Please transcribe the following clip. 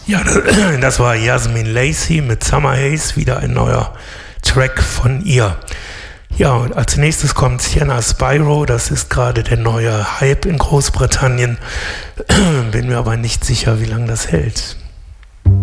Ja, das war Yasmin Lacey mit Summer Haze, wieder ein neuer Track von ihr. Ja, und als nächstes kommt Sienna Spyro, das ist gerade der neue Hype in Großbritannien, bin mir aber nicht sicher, wie lange das hält.